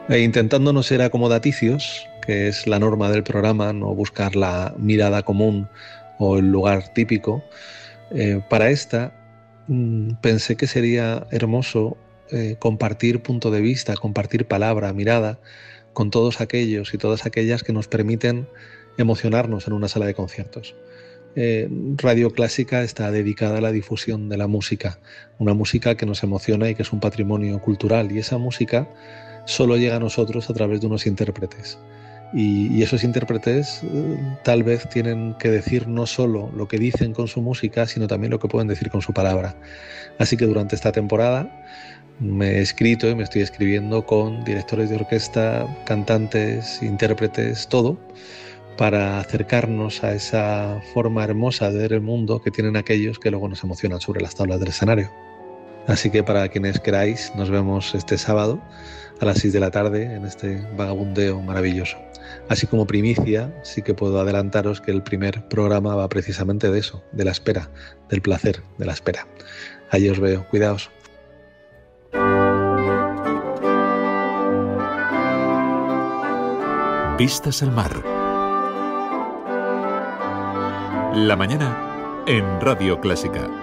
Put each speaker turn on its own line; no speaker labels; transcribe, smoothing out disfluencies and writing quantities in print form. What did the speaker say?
Intentando no ser acomodaticios, que es la norma del programa, no buscar la mirada común o el lugar típico. Para esta pensé que sería hermoso compartir punto de vista, compartir palabra, mirada, con todos aquellos y todas aquellas que nos permiten emocionarnos en una sala de conciertos. Radio Clásica está dedicada a la difusión de la música, una música que nos emociona y que es un patrimonio cultural, y esa música solo llega a nosotros a través de unos intérpretes. Y esos intérpretes tal vez tienen que decir no solo lo que dicen con su música, sino también lo que pueden decir con su palabra. Así que durante esta temporada me he escrito y me estoy escribiendo con directores de orquesta, cantantes, intérpretes, todo, para acercarnos a esa forma hermosa de ver el mundo que tienen aquellos que luego nos emocionan sobre las tablas del escenario. Así que para quienes queráis, nos vemos este sábado a las 6 de la tarde en este vagabundeo maravilloso. Así como primicia, sí que puedo adelantaros que el primer programa va precisamente de eso, de la espera, del placer de la espera. Allí os veo, cuidaos.
Vistas al mar. La mañana en Radio Clásica.